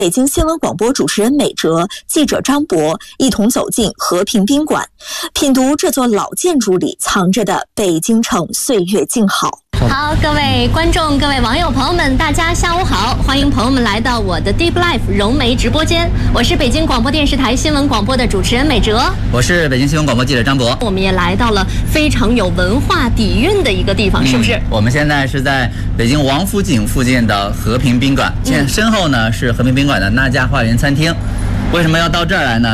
北京新闻广播主持人美哲、记者张博一同走进和平宾馆，品读这座老建筑里藏着的北京城岁月静好。 好，各位观众、各位网友朋友们，大家下午好！欢迎朋友们来到我的 Deep Life 融媒直播间，我是北京广播电视台新闻广播的主持人美哲， 我是北京新闻广播记者张博。 我们也来到了非常有文化底蕴的一个地方，是不是？ 我们现在是在北京王府井附近的和平宾馆，身后呢是和平宾馆的那家花园餐厅。为什么要到这儿来呢？